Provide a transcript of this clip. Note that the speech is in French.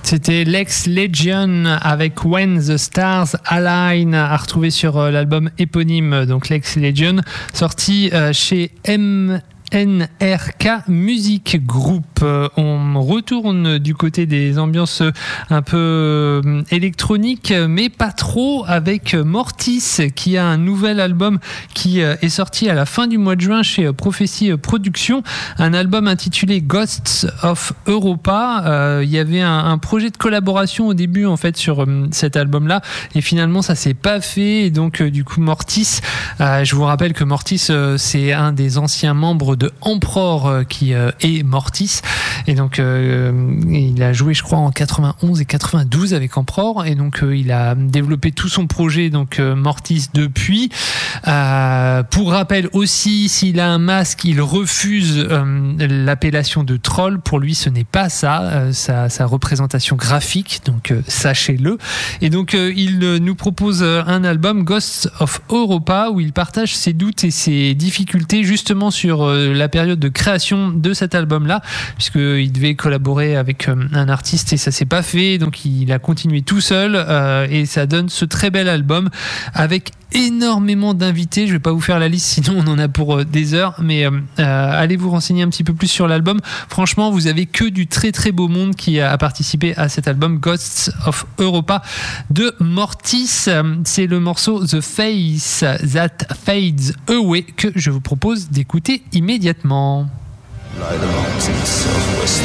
C'était Lex Legion avec When the Stars Align, à retrouver sur l'album éponyme, donc Lex Legion, sorti chez NRK Music Group. On retourne du côté des ambiances un peu électroniques, mais pas trop, avec Mortis, qui a un nouvel album qui est sorti à la fin du mois de juin chez Prophecy Productions, un album intitulé Ghosts of Europa. Il y avait un projet de collaboration au début en fait sur cet album-là, et finalement ça s'est pas fait, et donc du coup Mortis, je vous rappelle que Mortis c'est un des anciens membres de Emperor qui est Mortis, et donc il a joué je crois en 91 et 92 avec Emperor, et donc il a développé tout son projet donc Mortis depuis. Pour rappel aussi, s'il a un masque, il refuse l'appellation de troll. Pour lui ce n'est pas ça, sa représentation graphique, donc sachez-le. Et donc il nous propose un album Ghosts of Europa où il partage ses doutes et ses difficultés justement sur la période de création de cet album-là, puisqu'il devait collaborer avec un artiste et ça s'est pas fait, donc il a continué tout seul, et ça donne ce très bel album avec énormément d'invités. Je vais pas vous faire la liste, sinon on en a pour des heures, mais allez vous renseigner un petit peu plus sur l'album. Franchement, vous avez que du très très beau monde qui a participé à cet album Ghosts of Europa de Mortis. C'est le morceau The Face That Fades Away que je vous propose d'écouter immédiatement. Lie the mountains of West